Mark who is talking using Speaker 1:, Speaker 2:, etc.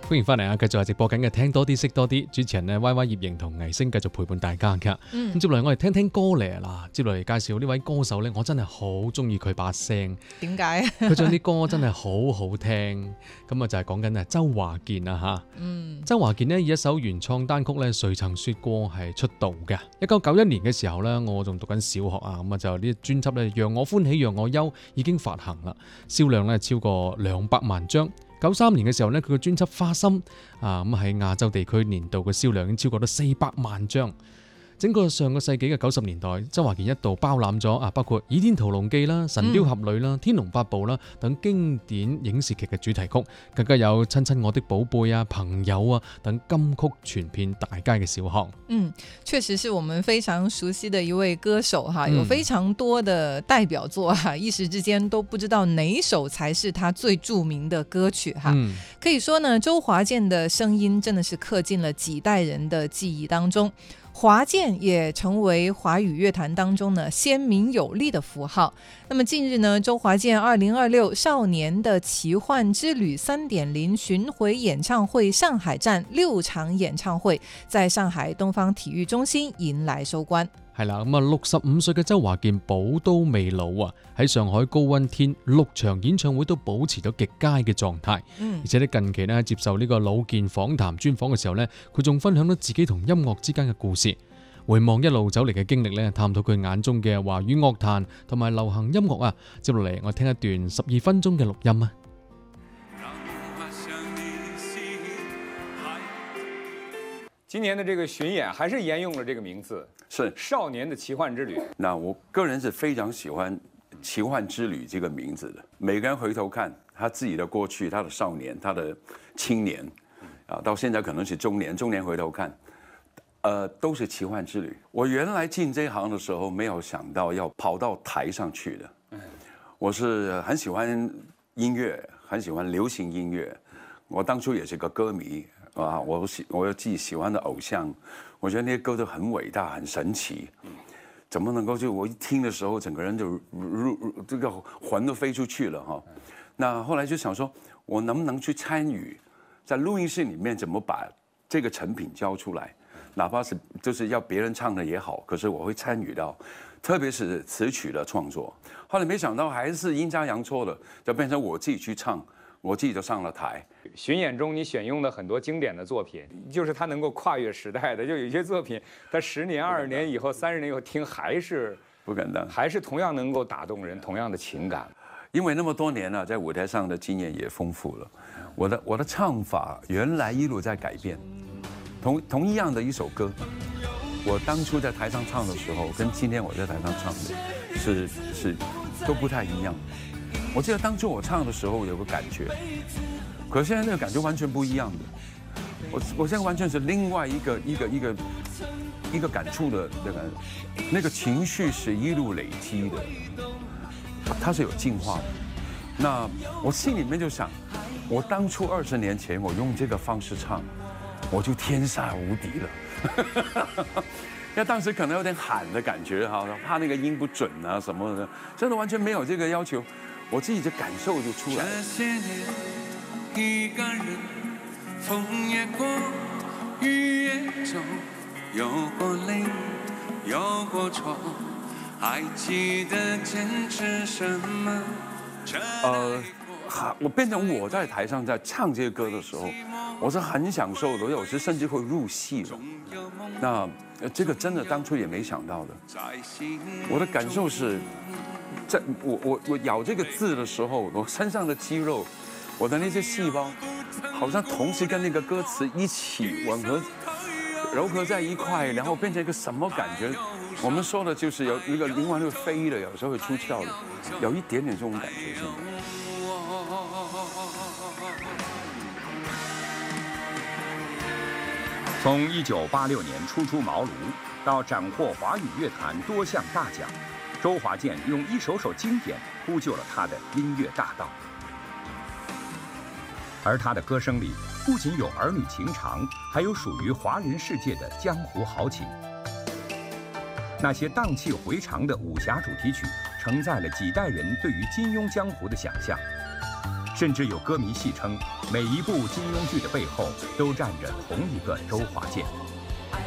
Speaker 1: 歡迎翻嚟啊！繼續係直播緊嘅聽多啲識多啲，主持人呢 YY 葉瑩同倪星繼續陪伴大家㗎。咁接落嚟我哋聽聽歌嚟啦。接落嚟介紹呢位歌手呢，我真係好中意佢把聲。
Speaker 2: 點解？
Speaker 1: 佢唱啲歌真係好好聽。咁啊就係講緊周華健啊嚇。周華健呢以一首原創單曲呢《誰曾說過》係出道嘅。1991年嘅時候呢，我仲讀緊小學啊，咁啊就呢專輯呢《讓我歡喜讓我憂》已經發行啦，銷量呢超過200萬張。93年嘅時候呢，佢嘅專輯《花心》咁喺亞洲地區年度嘅銷量已經超過咗400萬張。整個上個世紀嘅90年代，周華健一度包攬咗包括《倚天屠龍記》啦、《神雕俠侶》啦、《天龍八部》啦等經典影視劇嘅主題曲，更加有《親親我的寶貝》啊、《朋友》啊等金曲傳遍大街嘅小巷。
Speaker 2: 確實是我們非常熟悉的一位歌手哈，有非常多的代表作哈，一時之間都不知道哪一首才是他最著名的歌曲哈。可以說呢，周華健的聲音真的是刻進了幾代人的記憶當中。華健也成為華語樂壇當中呢鮮明有力的符號。那麼近日呢，周華健2026少年的奇幻之旅 3.0 巡迴演唱會上海站6場演唱會，在上海東方體育中心迎來收官。
Speaker 1: 係啦，咁啊65歲嘅周華健寶刀未老啊，喺上海高溫天6場演唱會都保持咗極佳嘅狀態。而且咧近期咧接受呢個老健訪談專訪嘅時候咧，佢仲分享咗自己同音樂之間嘅故事，回望一路走嚟嘅經歷咧，探討佢眼中嘅華語樂壇同埋流行音樂啊。接落嚟我聽一段12分鐘嘅錄音啊。
Speaker 3: 今年的這個巡演還是沿用了這個名字，
Speaker 4: 是
Speaker 3: 少年的奇幻之旅。
Speaker 4: 那我個人是非常喜歡奇幻之旅這個名字的。每個人回頭看他自己的過去，他的少年，他的青年，到現在可能是中年，中年回頭看，都是奇幻之旅。我原來進這行的時候，沒有想到要跑到台上去的。我是很喜歡音樂，很喜歡流行音樂。我當初也是個歌迷。我有自己喜歡的偶像，我覺得那些歌都很偉大、很神奇，怎麼能夠就我一聽的時候，整個人就這個魂都飛出去了哈。那後來就想說，我能不能去參與，在錄音室裡面怎麼把這個成品交出來，哪怕是就是要別人唱的也好，可是我會參與到，特別是詞曲的創作。後來沒想到還是陰差陽錯的，就變成我自己去唱。我自己就上了台。
Speaker 3: 巡演中你選用的很多經典的作品，就是它能夠跨越時代的，就有些作品，它10年、20年以後、30年以後聽還是
Speaker 4: 不敢當，
Speaker 3: 還是同樣能夠打動人，同樣的情感。
Speaker 4: 因為那麼多年了，在舞台上的經驗也豐富了，我的唱法原來一路在改變。同一樣的一首歌，我當初在台上唱的時候，跟今天我在台上唱的是都不太一樣。我記得當初我唱的時候有個感覺，可是現在那個感覺完全不一樣的。我現在完全是另外一個感觸的那個情緒是一路累積的，它是有進化的。那我心裡面就想，我當初20年前我用這個方式唱，我就天下無敵了。因為當時可能有點喊的感覺哈，怕那個音不準啊什麼的，真的完全沒有這個要求。我自己的感受就出來了。這些年，一個人，風也過，雨也走，有過淚，有過錯，還記得堅持什麼？我變成我在台上在唱這些歌的時候，我是很享受的，有時甚至會入戲了。那這個真的當初也沒想到的。我的感受是，在我咬這個字的時候，我身上的肌肉，我的那些細胞，好像同時跟那個歌詞一起吻合、糅合在一塊，然後變成一個什麼感覺？我們說的就是有那個靈魂會飛的，有時候會出竅的，有一點點這種感覺。現在。
Speaker 5: 從1986年初出茅廬到斬獲華語樂壇多項大獎，周華健用一首首經典鋪就了他的音樂大道。而他的歌聲裡不僅有兒女情長，還有屬於華人世界的江湖豪情。那些蕩氣迴腸的武俠主題曲，承載了幾代人對於金庸江湖的想象。 甚至有歌迷戏称，每一部金庸剧的背后都站着同一个周华健。